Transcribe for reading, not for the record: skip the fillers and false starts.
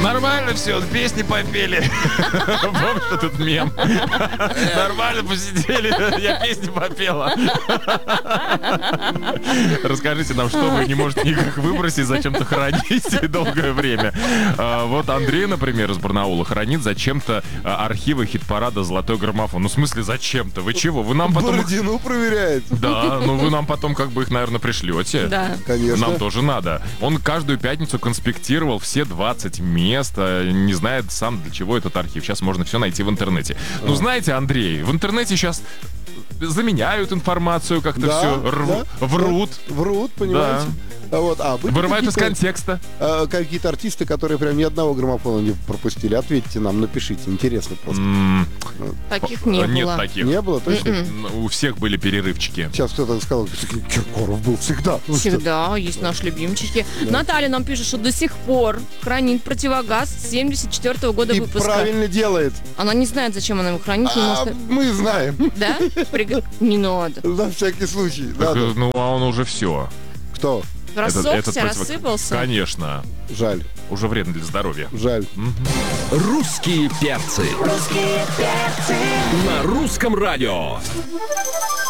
Нормально все, песни попели. Помнишь этот мем? Нормально посидели, я песни попела. Расскажите нам, что вы не можете никак выбросить, зачем-то храните долгое время. Вот Андрей, например, из Барнаула хранит зачем-то архивы хит-парада «Золотой граммофон». Ну, в смысле, зачем-то? Вы чего? Вы нам потом... Бородину проверяет. Да, ну вы нам потом как бы их, наверное, пришлете. Да. Конечно. Нам тоже надо. Он каждую пятницу конспектировал все 20 мест, не знает сам, для чего этот архив. Сейчас можно все найти в интернете. Ну, знаете, Андрей, в интернете сейчас заменяют информацию, как-то Да, все врут. Врут, понимаете? Вот, Вырывают из контекста. Какие-то артисты, которые прям ни одного граммофона не пропустили. Ответьте нам, напишите. Интересно просто. Таких не было. Нет таких. Не было, точно? У всех были перерывчики. Сейчас кто-то сказал, Киркоров был всегда. Всегда есть наши любимчики. Наталья нам пишет, что до сих пор хранит противогаз 74-го года И выпуска. правильно делает. Она не знает, зачем она его хранит. Не может... Мы знаем. Да? Не надо. На всякий случай. Так, Надо. ну, а он уже все. Кто? Рассохся, рассыпался. Конечно. Жаль. Уже вредно для здоровья. Жаль. Русские перцы. На русском радио.